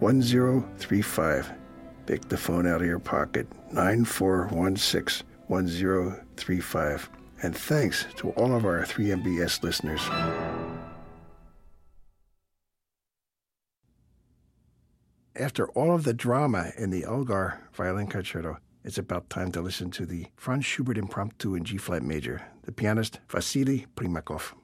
1035. Pick the phone out of your pocket, 9416-1035. And thanks to all of our 3MBS listeners. After all of the drama in the Elgar Violin Concerto, it's about time to listen to the Franz Schubert Impromptu in G-flat major, the pianist Vasily Primakov.